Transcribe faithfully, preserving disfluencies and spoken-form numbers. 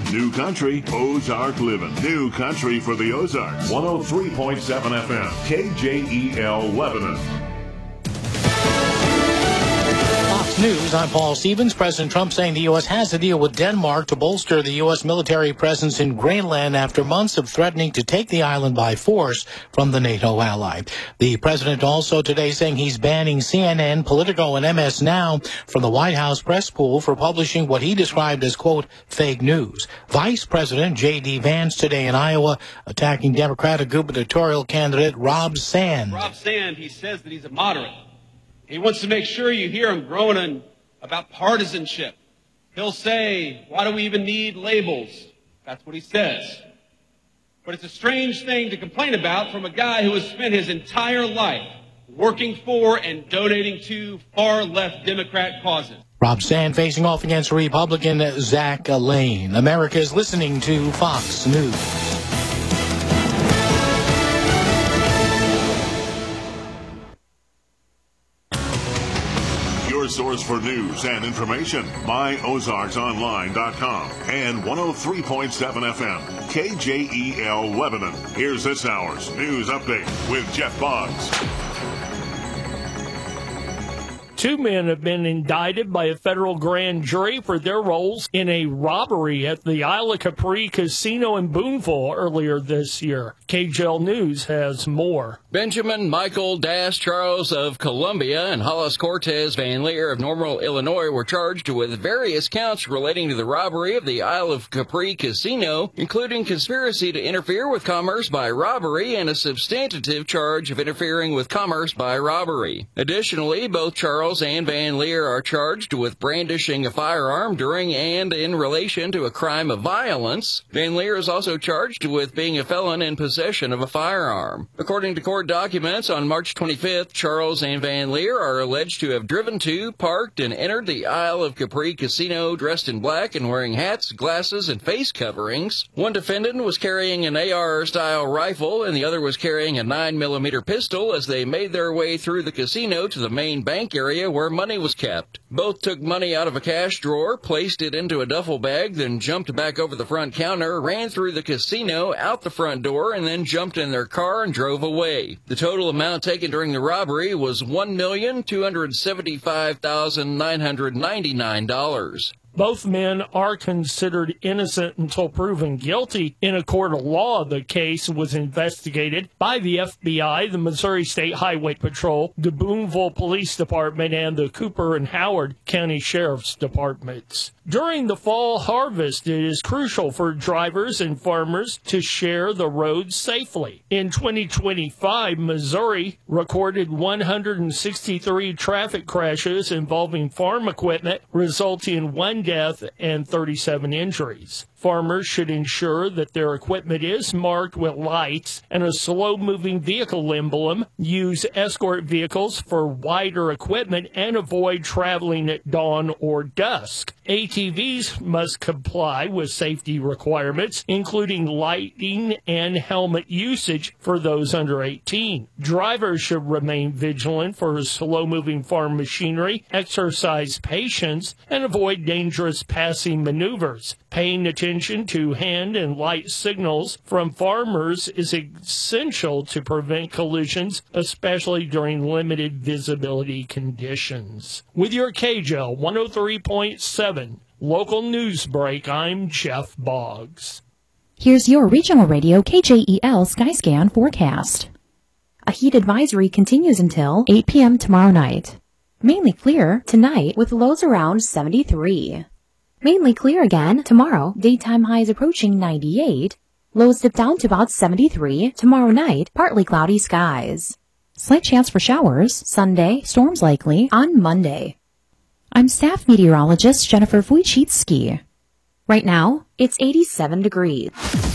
New Country, Ozark Living. New Country for the Ozarks. one oh three point seven F M, K J E L Lebanon. News, I'm Paul Stevens. President Trump saying the U S has to deal with Denmark to bolster the U S military presence in Greenland after months of threatening to take the island by force from the NATO ally. The president also today saying he's banning C N N, Politico, and M S Now from the White House press pool for publishing what he described as, quote, fake news. Vice President J D Vance today in Iowa attacking Democratic gubernatorial candidate Rob Sand. Rob Sand, he says that he's a moderate. He wants to make sure you hear him groaning about partisanship. He'll say, why do we even need labels? That's what he says. But it's a strange thing to complain about from a guy who has spent his entire life working for and donating to far-left Democrat causes. Rob Sand facing off against Republican Zach Lane. America is listening to Fox News. Source for news and information, my ozarks online dot com and one oh three point seven F M, K J E L Lebanon. Here's this hour's news update with Jeff Boggs. Two men have been indicted by a federal grand jury for their roles in a robbery at the Isle of Capri Casino in Boonville earlier this year. K J L News has more. Benjamin Michael Das Charles of Columbia and Hollis Cortez Van Leer of Normal, Illinois were charged with various counts relating to the robbery of the Isle of Capri Casino, including conspiracy to interfere with commerce by robbery and a substantive charge of interfering with commerce by robbery. Additionally, both Charles and Van Leer are charged with brandishing a firearm during and in relation to a crime of violence. Van Leer is also charged with being a felon in possession of a firearm. According to court documents, on March twenty-fifth, Charles and Van Leer are alleged to have driven to, parked, and entered the Isle of Capri Casino dressed in black and wearing hats, glasses, and face coverings. One defendant was carrying an A R-style rifle, and the other was carrying a nine millimeter pistol as they made their way through the casino to the main bank area where money was kept. Both took money out of a cash drawer, placed it into a duffel bag, then jumped back over the front counter, ran through the casino, out the front door, and then jumped in their car and drove away. The total amount taken during the robbery was one million two hundred seventy-five thousand nine hundred ninety-nine dollars. Both men are considered innocent until proven guilty. In a court of law, the case was investigated by the F B I, the Missouri State Highway Patrol, the Boonville Police Department, and the Cooper and Howard County Sheriff's Departments. During the fall harvest, it is crucial for drivers and farmers to share the roads safely. In twenty twenty-five, Missouri recorded one hundred sixty-three traffic crashes involving farm equipment, resulting in one death and thirty-seven injuries. Farmers should ensure that their equipment is marked with lights and a slow-moving vehicle emblem, use escort vehicles for wider equipment, and avoid traveling at dawn or dusk. A T Vs must comply with safety requirements, including lighting and helmet usage for those under eighteen. Drivers should remain vigilant for slow-moving farm machinery, exercise patience, and avoid dangerous passing maneuvers. Paying attention to hand and light signals from farmers is essential to prevent collisions, especially during limited visibility conditions. With your K J L one oh three point seven local news break, I'm Jeff Boggs. Here's your regional radio K J E L Skyscan forecast. A heat advisory continues until eight p.m. tomorrow night. Mainly clear tonight with lows around seventy-three. Mainly clear again tomorrow, daytime highs approaching ninety-eight, lows dip down to about seventy-three, tomorrow night, partly cloudy skies. Slight chance for showers, Sunday, storms likely on Monday. I'm staff meteorologist Jennifer Wojcicki. Right now, it's eighty-seven degrees.